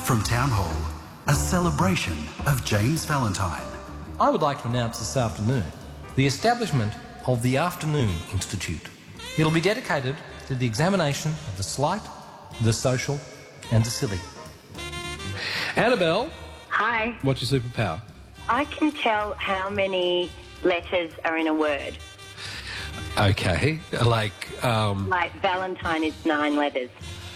from Town Hall, a celebration of James Valentine. I would like to announce this afternoon the establishment of the Afternoon Institute. It'll be dedicated to the examination of the slight, the social and the silly. Annabelle, Hi. what's your superpower? I can tell how many letters are in a word. Okay, Like Valentine is 9 letters.